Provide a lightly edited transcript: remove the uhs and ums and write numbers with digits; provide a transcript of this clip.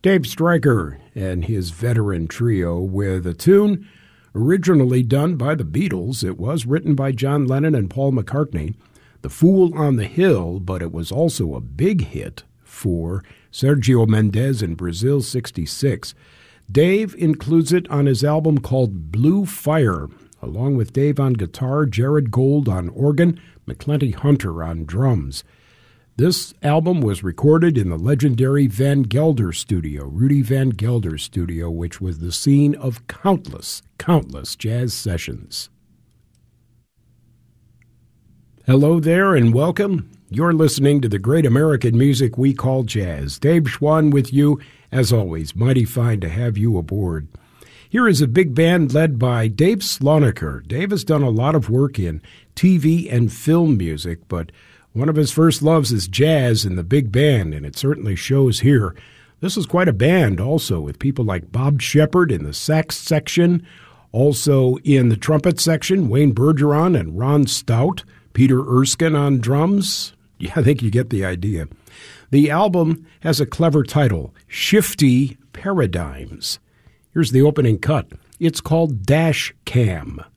Dave Stryker and his veteran trio with a tune originally done by the Beatles. It was written by John Lennon and Paul McCartney, The Fool on the Hill, but it was also a big hit for Sergio Mendes in Brazil '66. Dave includes it on his album called Blue Fire, along with Dave on guitar, Jared Gold on organ, McClenty Hunter on drums. This album was recorded in the legendary Van Gelder studio, Rudy Van Gelder studio, which was the scene of countless jazz sessions. Hello there and welcome. You're listening to the great American music we call jazz. Dave Schwann with you, as always. Mighty fine to have you aboard. Here is a big band led by Dave Slonaker. Dave has done a lot of work in TV and film music, but one of his first loves is jazz and the big band, and it certainly shows here. This is quite a band also, with people like Bob Shepard in the sax section, also in the trumpet section, Wayne Bergeron and Ron Stout, Peter Erskine on drums. Yeah, I think you get the idea. The album has a clever title, Shifty Paradigms. Here's the opening cut. It's called Dash Cam.